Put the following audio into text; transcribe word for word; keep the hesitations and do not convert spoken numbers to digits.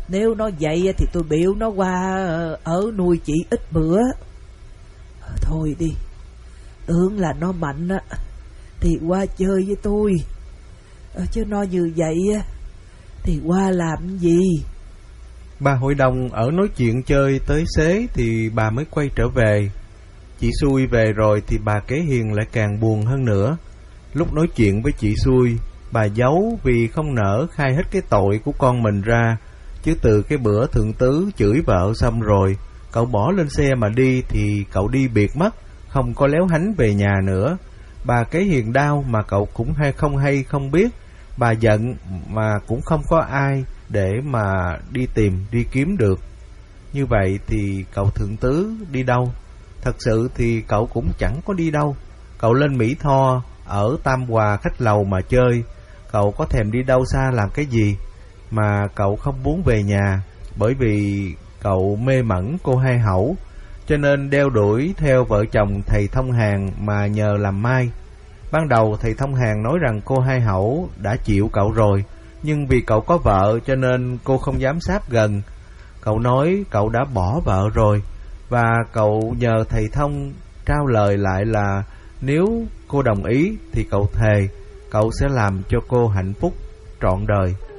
Nếu nó vậy thì tôi biểu nó qua ở nuôi chị ít bữa. Thôi đi, tưởng là nó mạnh á thì qua chơi với tôi, chứ nó như vậy á thì qua làm gì? Bà hội đồng ở nói chuyện chơi tới xế thì bà mới quay trở về. Chị Xui về rồi thì bà Kế Hiền lại càng buồn hơn nữa. Lúc nói chuyện với chị Xui, bà giấu vì không nỡ khai hết cái tội của con mình ra. Chứ từ cái bữa thượng tứ chửi vợ xong rồi, cậu bỏ lên xe mà đi thì cậu đi biệt mất, không có léo hánh về nhà nữa. Bà Kế Hiền đau mà cậu cũng hay không hay không biết. Bà giận mà cũng không có ai để mà đi tìm, đi kiếm được. Như vậy thì cậu thượng tứ đi đâu? Thật sự thì cậu cũng chẳng có đi đâu. Cậu lên Mỹ Tho, ở Tam Hòa khách lầu mà chơi. Cậu có thèm đi đâu xa làm cái gì mà cậu không muốn về nhà, bởi vì cậu mê mẩn cô Hai Hẩu, cho nên đeo đuổi theo vợ chồng thầy Thông Hàng mà nhờ làm mai. Ban đầu thầy Thông Hàng nói rằng cô Hai Hẩu đã chịu cậu rồi, nhưng vì cậu có vợ cho nên cô không dám sáp gần. Cậu nói cậu đã bỏ vợ rồi, và cậu nhờ thầy Thông trao lời lại là nếu cô đồng ý thì cậu thề cậu sẽ làm cho cô hạnh phúc trọn đời.